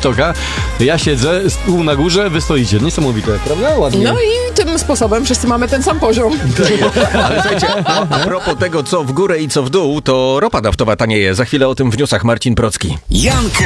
TikToka. Ja siedzę, stół na górze, wy stoicie. Niesamowite, prawda? Ładnie. No i tym sposobem wszyscy mamy ten sam poziom. Ale słuchajcie, a propos tego, co w górę i co w dół, to ropa naftowa tanieje. Za chwilę o tym w newsach Marcin Procki. Janka